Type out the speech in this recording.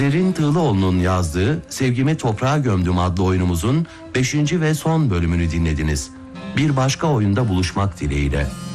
Zerrin Tığlıoğlu'nun yazdığı Sevgimi Toprağa Gömdüm adlı oyunumuzun 5. ve son bölümünü dinlediniz. Bir başka oyunda buluşmak dileğiyle.